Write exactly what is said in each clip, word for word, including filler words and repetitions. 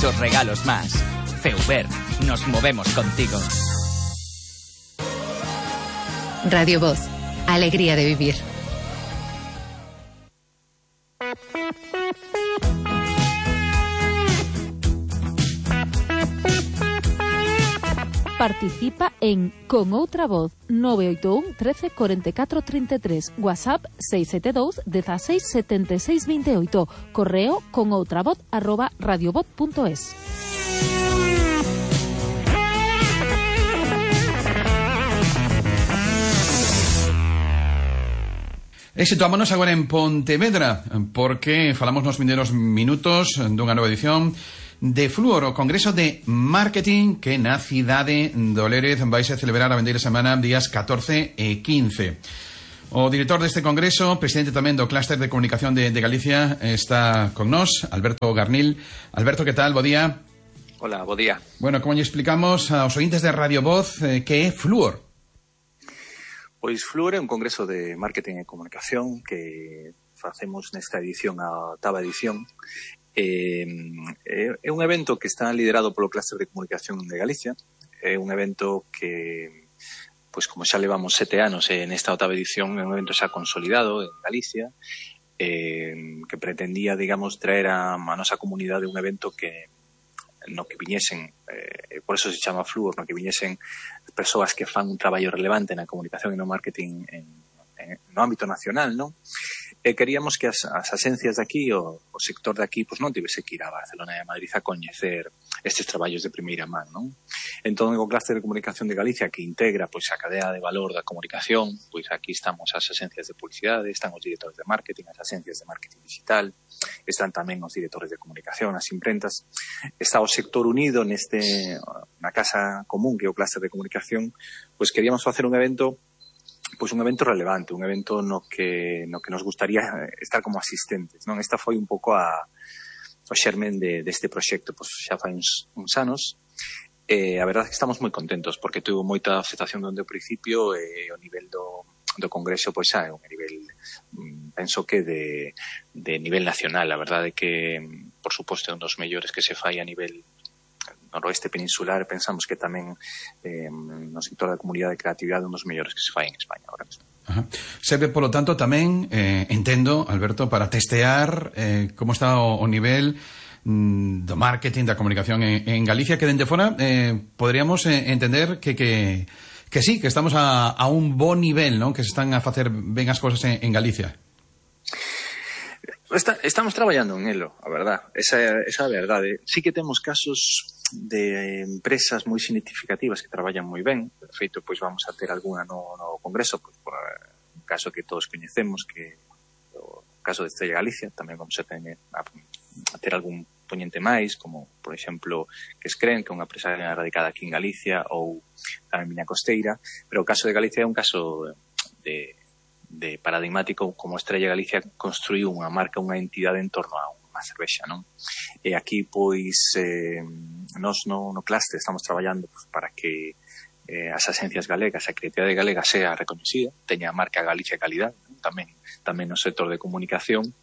muchos regalos más. Feuber, nos movemos contigo. Radio Voz, alegría de vivir. Participa en Con Outra Voz nove oito un, trece, cuarenta y cuatro, treinta y tres, WhatsApp seis siete dos, dieciséis, setenta y seis, veintiocho, correo conoutravoz arroba radiovoz punto es. E situámonos agora en Pontevedra, porque falamos nos vindeiros minutos dunha nova edición de Fluor, o Congreso de Marketing que na cidade do Lérez vai a celebrar a vendeira semana días catorce e quince. O director deste congreso, presidente tamén do Clúster de Comunicación de, de Galicia, está con nós, Alberto Garnil. Alberto, que tal? Bo día. Hola, bo día. Bueno, como lle explicamos aos ointes de Radio Voz, eh, que é Fluor? Pois Fluor é un congreso de marketing e comunicación que facemos nesta edición, a oitava edición. Eh, é un evento que está liderado polo Clúster de Comunicación de Galicia. É un evento que, pois como xa levamos sete anos eh, nesta oitava edición, é un evento xa consolidado en Galicia, eh, que pretendía, digamos, traer a, a nosa comunidade un evento que no que viñesen, eh, por eso se chama Fluor, no que viñesen persoas que fan un traballo relevante na comunicación e no marketing en, en, no ámbito nacional, non? E queríamos que as, as asencias de aquí, o, o sector de aquí, pois non tivese que ir a Barcelona e a Madrid a coñecer estes traballos de primeira man, non? Entón, o Clúster de Comunicación de Galicia, que integra pois a cadea de valor da comunicación, pois aquí estamos as asencias de publicidade, están os directores de marketing, as asencias de marketing digital, están tamén os directores de comunicación, as imprentas, está o sector unido neste na casa común que é o Clúster de Comunicación. Pois queríamos facer un evento pois un evento relevante, un evento no que no que nos gustaría estar como asistentes, non? Esta foi un pouco a o xermen de deste proxecto, pois xa fai uns, uns anos. Eh, a verdade é que estamos moi contentos porque tuvo moita aceptación dende o principio e o nivel do do congreso pois xa é un nivel, penso que de de nivel nacional. A verdade é que, por suposto, é un dos mellores que se fai a nivel noroeste peninsular. Pensamos que tamén eh, no sector da comunidade de creatividade un dos mellores que se fai en España ahora mesmo. Ajá. Serve, polo tanto, tamén, eh, entendo, Alberto, para testear eh, como está o, o nivel mm, do marketing, da comunicación en, en Galicia, que dende fora eh, poderíamos eh, entender que, que, que sí, que estamos a, a un bo nivel, non? Que se están a facer ben as cousas en, en Galicia. Está, estamos traballando en elo, a verdad, esa, esa é a verdade. Sí que temos casos de empresas moi significativas que traballan moi ben. De feito, pois vamos a ter algunha no, no congreso, pois, por un caso que todos coñecemos, que o caso de Estrella Galicia. Tamén vamos a ter, a, a ter algún poñente máis, como, por exemplo, que Scren, que é unha empresa radicada aquí en Galicia, ou tamén Viña Costeira. Pero o caso de Galicia é un caso de de paradigmático, como Estrella Galicia construiu unha marca, unha entidade en torno a unha cervexa, non? E aquí, pois, eh, nos no, no Clúster estamos traballando pois, para que eh, as asencias galegas, a creatividade galega sea recoñecida, teña a marca Galicia Calidad, non? Tamén, tamén no sector de comunicación.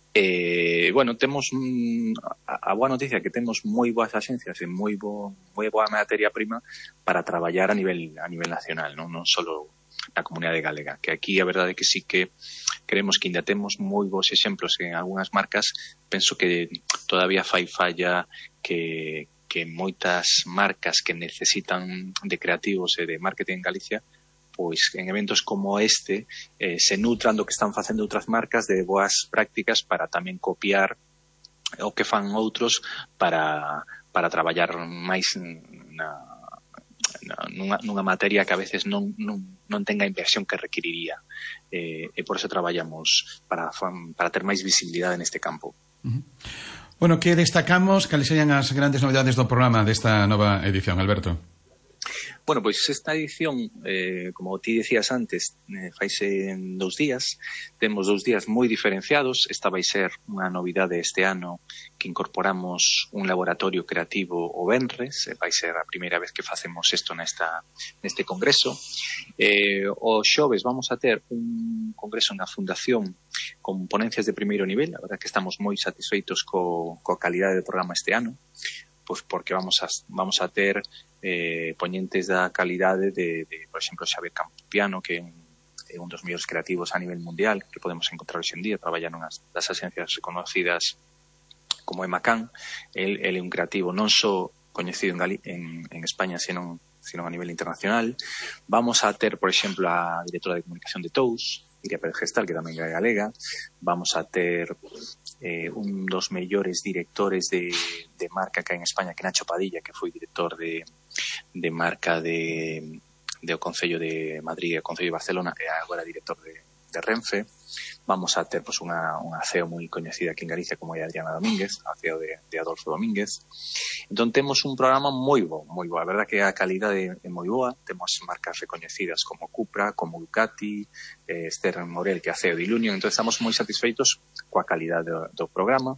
Eh, bueno, temos mm, a, a boa noticia que temos moi boas agencias e moi, bo, moi boa materia prima para traballar a nivel a nivel nacional, non, non solo na comunidade galega, que aquí a verdade é que sí que creemos que ainda temos moi bons exemplos en algunhas marcas. Penso que todavía fai falla que, que moitas marcas que necesitan de creativos e de marketing en Galicia, pois en eventos como este eh, se nutran do que están facendo outras marcas de boas prácticas para tamén copiar o que fan outros para, para traballar máis na Nunha, nunha materia que a veces non, non, non tenga a inversión que requeriría, eh, e por eso traballamos para, para ter máis visibilidade neste campo. Uh-huh. Bueno, que destacamos? Cales serían as grandes novidades do programa desta nova edición, Alberto? Bueno, pois esta edición, eh, como ti decías antes, eh, faise en dous días. Temos dous días moi diferenciados. Esta vai ser unha novidade este ano, que incorporamos un laboratorio creativo o venres. Vai ser a primeira vez que facemos isto nesta, neste congreso. Eh, o xoves vamos a ter un congreso na Fundación con ponencias de primeiro nivel. A verdade é que estamos moi satisfeitos co, coa calidade do programa este ano. pois porque vamos a, vamos a ter eh, poñentes da calidade de, de por exemplo, Xavier Campiano, que é un, é un dos mellores creativos a nivel mundial que podemos encontrar hoxe en día, traballa nunhas das agencias reconocidas como Emacan. El, el é un creativo non só coñecido en, Gali en, en España, senón, senón a nivel internacional. Vamos a ter, por exemplo, a directora de comunicación de Tous, Iria Pérez Gestal, que tamén é galega. Vamos a ter eh, un dos mellores directores de, de marca que hai en España, que Nacho Padilla, que foi director de, de marca de, de o Concello de Madrid e o Concello de Barcelona, e agora director de, de Renfe. Vamos a ter pues, unha, unha C E O moi coñecida aquí en Galicia como é Adriana Domínguez, a C E O de, de Adolfo Domínguez. Entón temos un programa moi bo, moi bo. A verdad que a calidade é moi boa. Temos marcas recoñecidas como Cupra, como Ducati, eh, Esther Morel, que é a C E O de Ilunion. Entón estamos moi satisfeitos coa calidade do, do programa.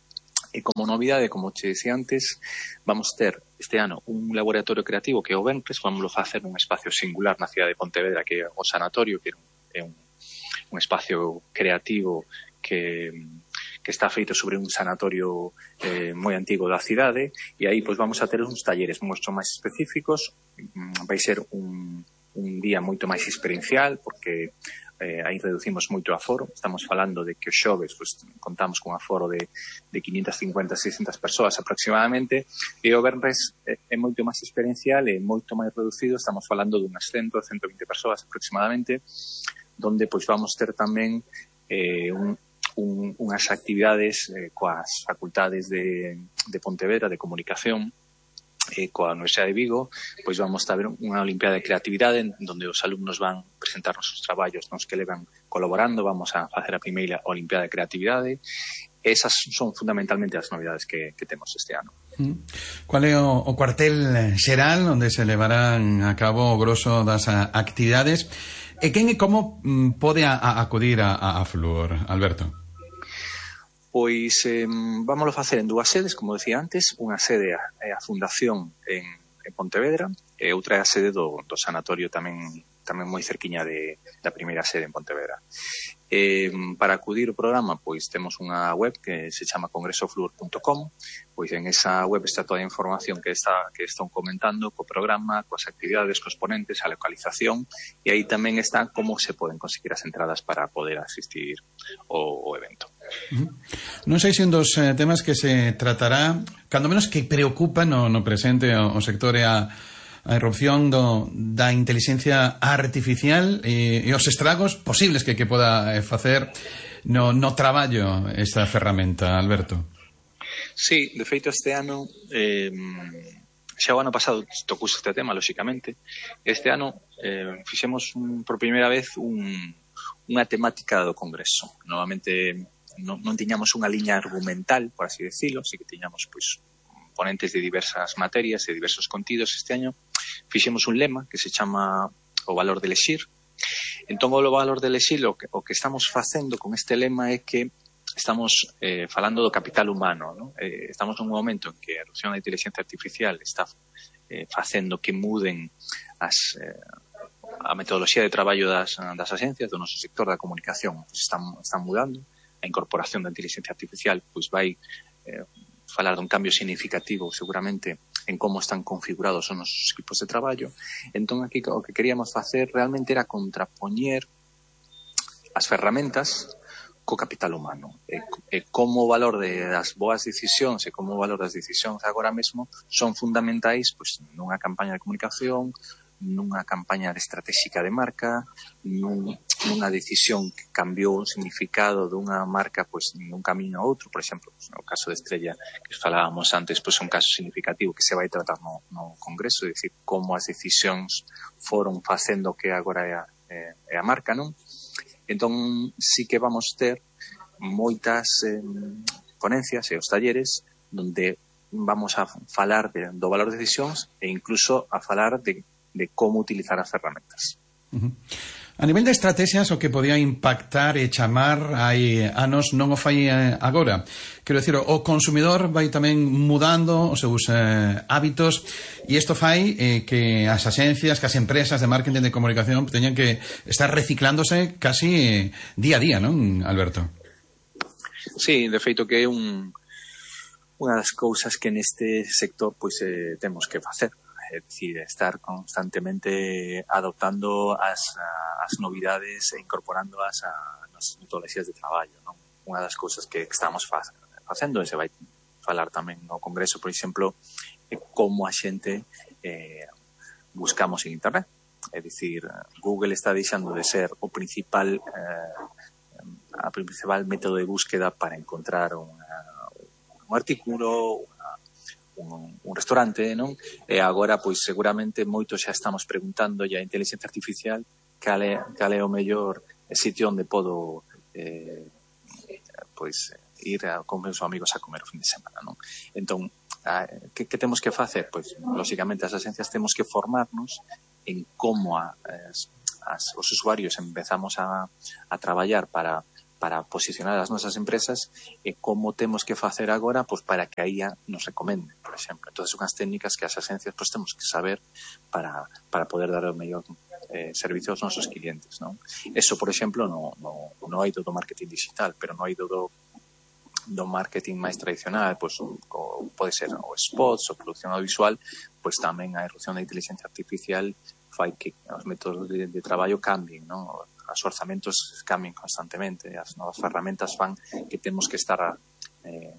E como novidade, como te decía antes, vamos ter este ano un laboratorio creativo que é o Venres. Vamos a facer un espacio singular na cidade de Pontevedra, que é o Sanatorio, que é un un espacio creativo que, que está feito sobre un sanatorio eh, moi antigo da cidade, e aí pois vamos a ter uns talleres moito máis específicos. Vai ser un, un día moito máis experiencial, porque eh, aí reducimos moito o aforo. Estamos falando de que os xoves pois, contamos con aforo de, de quinientas cincuenta a seiscentas persoas aproximadamente, e o Venres é, é moito máis experiencial e moito máis reducido. Estamos falando de unhas cen a ciento vinte persoas aproximadamente, donde pois vamos ter tamén eh, un, un, unhas actividades eh, coas facultades de, de Pontevedra de comunicación e eh, coa Universidade de Vigo. Pois vamos ter unha olimpiada de creatividade donde os alumnos van presentar os seus traballos nos que levan colaborando. Vamos a facer a primeira olimpiada de creatividade. Esas son fundamentalmente as novidades que, que temos este ano. Cual é o, o cuartel xeral onde se levarán a cabo o grosso das actividades? E quen e como pode a, a acudir a, a Fluor, Alberto? Pois eh, vamos a facer en dúas sedes, como decía antes. Unha sede é a Fundación en, en Pontevedra e outra é a sede do, do Sanatorio, tamén tamén moi cerquiña de, da primeira sede en Pontevedra. Eh, para acudir ao programa, pois temos unha web que se chama congreso fluor punto com. Pois en esa web está toda a información que está que están comentando co programa, coas actividades, cos ponentes, a localización, e aí tamén está como se poden conseguir as entradas para poder asistir ao, ao evento. Uh-huh. Non sei se un dos eh, temas que se tratará, cando menos que preocupa no, no presente o, o sector é a a erupción do, da inteligencia artificial e, e os estragos posibles que, que poda facer no, no traballo esta ferramenta, Alberto. Sí, de feito este ano eh, xa o ano pasado tocou este tema, lóxicamente. Este ano eh, fixemos un, por primeira vez un, unha temática do Congreso. Novamente non, non tiñamos unha liña argumental, por así decirlo, así que tiñamos pois ponentes de diversas materias e diversos contidos. Este año fixemos un lema que se chama o valor de elexir. Entón, o valor de elexir, o que, o que estamos facendo con este lema é que estamos eh, falando do capital humano, ¿no? Eh, estamos nun momento en que a erupción da inteligencia artificial está eh, facendo que muden as, eh, a metodoloxía de traballo das, das agencias, do noso sector da comunicación. Pues están, están mudando. A incorporación da inteligencia artificial pois vai eh, falar dun cambio significativo seguramente en como están configurados os nosos equipos de traballo. Entón aquí o que queríamos facer realmente era contrapoñer as ferramentas co capital humano, e, e como o valor de, das boas decisións e como o valor das decisións agora mesmo son fundamentais pois, nunha campaña de comunicación, nunha campaña de estratégica de marca, nun, nunha decisión que cambiou o significado dunha marca pois nun camiño a outro. Por exemplo, pois, no caso de Estrella que falábamos antes, pois é un caso significativo que se vai tratar no, no Congreso, é dicir, como as decisións foron facendo que agora é a, é a marca, non? Entón, sí que vamos ter moitas eh, ponencias e os talleres donde vamos a falar de, do valor de decisións e incluso a falar de de como utilizar as ferramentas. Uh-huh. A nivel de estrategias, o que podía impactar e chamar hai anos non o fai agora. Quero dicir, o consumidor vai tamén mudando os seus eh, hábitos, e isto fai eh, que as axencias, que as empresas de marketing de comunicación teñan que estar reciclándose casi eh, día a día, non, Alberto? Sí, de feito que é un unha das cousas que neste sector pois eh, temos que facer. É dicir, estar constantemente adoptando as, as novidades e incorporándoas a nosas metodoloxías de traballo, non? Unha das cousas que estamos facendo, e se vai falar tamén no Congreso, por exemplo, é como a xente eh, buscamos en Internet. É dicir, Google está deixando de ser o principal eh, a principal método de búsqueda para encontrar unha, un artículo, unha Un, un restaurante, non? E agora, pois, seguramente moitos xa estamos preguntando a inteligencia artificial cal é, cal é o mellor sitio onde podo eh, pois, ir a, con meus amigos a comer o fin de semana, non? Entón, a, que, que temos que facer? Pois, lógicamente, as agencias temos que formarnos en como a, as, as, os usuarios empezamos a, a traballar para para posicionar as nosas empresas e como temos que facer agora pois para que a I A nos recomende, por exemplo. Entón, son as técnicas que as agencias pois temos que saber para, para poder dar o mellor eh, servicio aos nosos clientes, non? Eso, por exemplo, no, no, no eido do marketing digital, pero no eido do, do marketing máis tradicional, pois o, pode ser o spots, o produción audiovisual, pois tamén a irrupción da inteligencia artificial fai que os métodos de, de traballo cambien, non? Os orzamentos cambien constantemente, as novas ferramentas fan que temos que estar a, eh,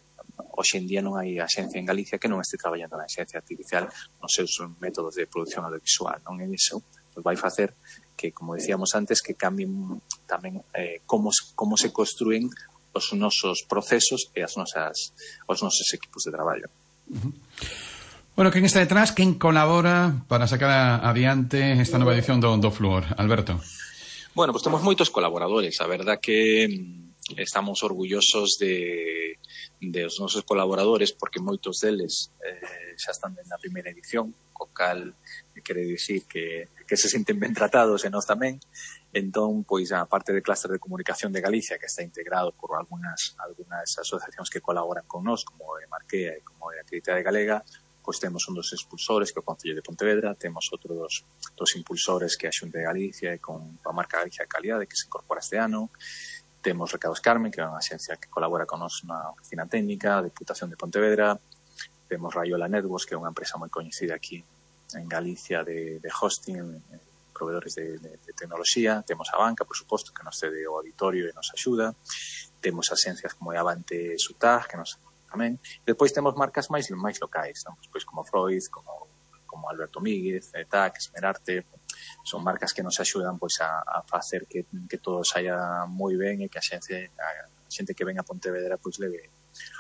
hoxe en día non hai axencia en Galicia que non este traballando na axencia artificial nos seus métodos de produción audiovisual, non? En iso pues, vai facer que, como decíamos antes, que cambien tamén eh, como, como se construen os nosos procesos e as nosas, os nosos equipos de traballo. Uh-huh. Bueno, quen está detrás, quen colabora para sacar adiante esta nova edición do, do Fluor? Alberto. Bueno, pues temos moitos colaboradores. A verdad que estamos orgullosos de, de os nosos colaboradores porque moitos deles eh, xa están na primeira edición, co cal quere dicir que, que se sinten ben tratados e nós tamén. Entón, pois, a parte do clúster de comunicación de Galicia, que está integrado por algunhas, algunhas asociacións que colaboran con nós, como é Marquea e como é a Actividade Galega, pois temos un dos expulsores que é o Concello de Pontevedra, temos outro dos, dos impulsores que é a Xunta de Galicia e con a marca Galicia de Calidade que se incorpora este ano, temos Recados Carmen, que é unha axencia que colabora con nos na oficina técnica, a Deputación de Pontevedra, temos Rayola Networks, que é unha empresa moi coñecida aquí en Galicia de, de hosting, proveedores de, de, de tecnoloxía, temos a banca, por suposto, que nos cede o auditorio e nos axuda, temos axencias como é Avante Sutag, que nos tamén. Depois temos marcas máis máis locais, non? Pois como Freud, como como Alberto Míguez, T A C, Esmerarte, son marcas que nos axudan pois a, a facer que, que todo saia moi ben e que a xente a, a xente que ven a Pontevedra pois leve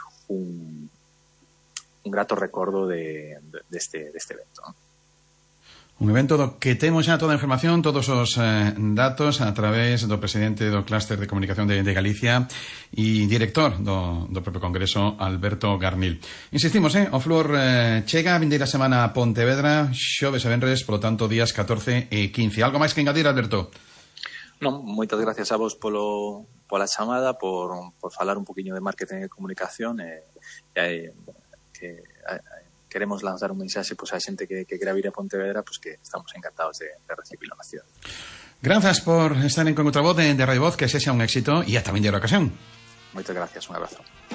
un un grato recordo de, de deste deste evento, non? Un evento do que temos xa toda a información, todos os eh, datos a través do presidente do Clúster de Comunicación de, de Galicia e director do, do propio Congreso, Alberto Garnil. Insistimos, eh, o Fluor eh, chega a vindeira semana a Pontevedra, xoves e venres, polo tanto, días catorce e quince. Algo máis que engadir, Alberto? Non, moitas gracias a vos polo, pola chamada, por, por falar un poquinho de marketing e comunicación e, e que... A, queremos lanzar un mensaxe pois, a xente que, que quera vir a Pontevedra, pois, que estamos encantados de, de recibirlo na ciudad. Gracias por estar en Con Outra Voz de, de Radio Voz, que sexa un éxito e ata vindeira ocasión. Moitas gracias, un abrazo.